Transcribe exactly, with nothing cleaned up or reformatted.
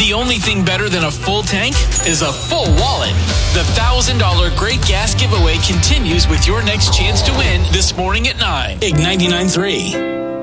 The only thing better than a full tank is a full wallet. The one thousand dollars Great Gas Giveaway continues with your next chance to win this morning at nine. Big ninety-nine point three.